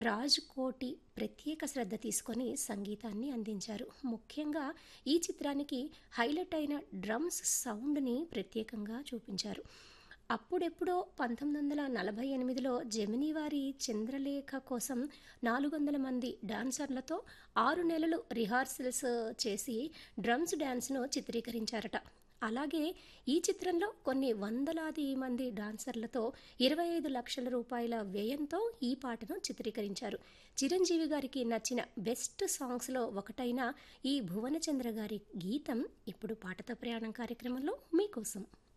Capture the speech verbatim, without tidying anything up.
రాజ్‌కోటి ప్రత్యేక శ్రద్ధ తీసుకొని సంగీతాన్ని అందించారు. ముఖ్యంగా ఈ చిత్రానికి హైలైట్ అయిన డ్రమ్స్ సౌండ్‌ని ప్రత్యేకంగా చూపించారు. అప్పుడెప్పుడో పంతొమ్మిది వందల నలభై ఎనిమిదిలో జెమినీ వారి 'చంద్రలేఖ' కోసం నాలుగు వందల మంది డాన్సర్లతో ఆరు నెలలు రిహార్సల్స్ చేసి డ్రమ్స్ డాన్స్‌ను చిత్రీకరించారట. అలాగే ఈ చిత్రంలో కొన్ని వందలాది మంది డాన్సర్లతో ఇరవై ఐదు లక్షల రూపాయల వ్యయంతో ఈ పాటను చిత్రీకరించారు. చిరంజీవి గారికి నచ్చిన బెస్ట్ సాంగ్స్‌లో ఒకటైన ఈ భువనచంద్ర గారి గీతం ఇప్పుడు పాటతో ప్రయాణం కార్యక్రమంలో మీకోసం.